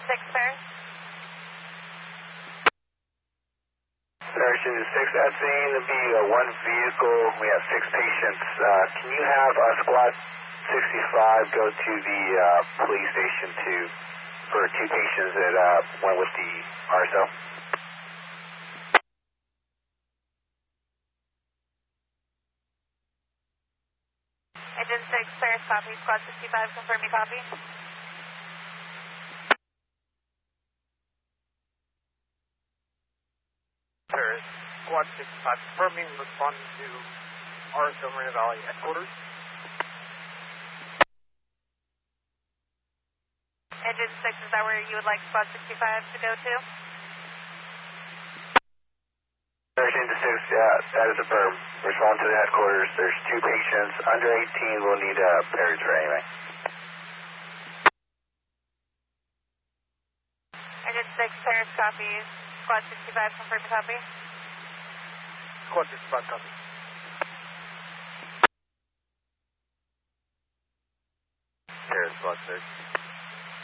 6, sir. Section 6, that scene to be one vehicle. We have 6 patients. Can you have Squad 65 go to the police station for 2 patients that went with the RSO? Engine 6, sir, copy. Squad 65, confirm you copy. Sir, Squad 65, confirming responding to RSO Moreno Valley headquarters. Engine 6, is that where you would like Squad 65 to go to? Section 6, yeah, that is affirmed. Respond to the headquarters. There's 2 patients. Under 18 will need parameter anyway. Engine 6, sir, copy. Squad 65, confirm you copy. Squad 65, copy. Squad 6.